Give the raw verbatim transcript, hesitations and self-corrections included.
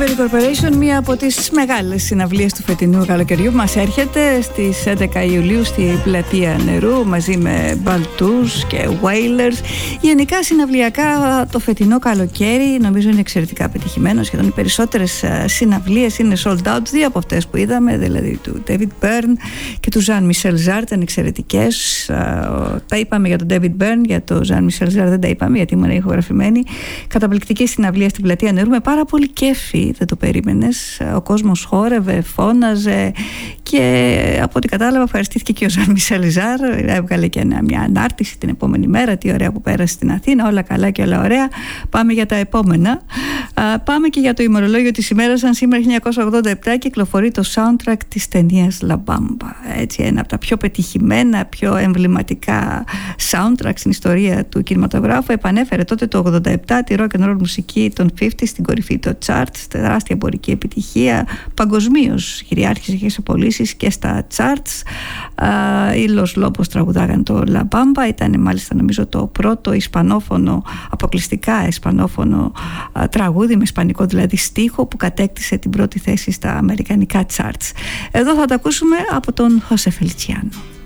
Livery Corporation, μία από τις μεγάλες συναυλίες του φετινού καλοκαιριού, μας έρχεται στις έντεκα Ιουλίου στη Πλατεία Νερού μαζί με Baltus και Wailers. Γενικά συναυλιακά το φετινό καλοκαίρι νομίζω είναι εξαιρετικά πετυχημένο. Σχεδόν οι περισσότερες συναυλίες είναι sold out. Δύο από αυτές που είδαμε, δηλαδή του David Byrne και του Jean-Michel Jarre, ήταν εξαιρετικές. Τα είπαμε για τον David Byrne, για τον Jean-Michel Jarre δεν τα είπαμε γιατί ήμουν ηχογραφημένη. Καταπληκτική συναυλία στην Πλατεία Νερού με πάρα πολύ κέφι, δεν το περίμενες. Ο κόσμος χόρευε, φώναζε και από ό,τι κατάλαβα ευχαριστήθηκε και ο Jean-Michel Jarre. Έβγαλε και μια ανάρτηση την επόμενη μέρα, τι ωραία που πέρασε στην Αθήνα, όλα καλά και όλα ωραία. Πάμε για τα επόμενα. Πάμε και για το ημερολόγιο της ημέρας. Αν σήμερα χίλια εννιακόσια ογδόντα επτά κυκλοφορεί το soundtrack της ταινίας La Bamba. Έτσι, ένα από τα πιο πετυχημένα, πιο εμβληματικά soundtrack στην ιστορία του κινηματογράφου. Επανέφερε τότε το ογδόντα επτά τη rock and roll μουσική των πενήντα στην κορυφή των charts, τεράστια εμπορική επιτυχία. Παγκοσμίως κυριάρχησε σε πωλήσεις και στα charts. Οι Los Lobos τραγουδάγαν το La Bamba. Ήταν μάλιστα νομίζω το πρώτο ισπανόφωνο, αποκλειστικά ισπανόφωνο τραγούδι με ισπανικό δηλαδή στίχο που κατέκτησε την πρώτη θέση στα αμερικανικά charts. Εδώ θα τα ακούσουμε από τον José Feliciano.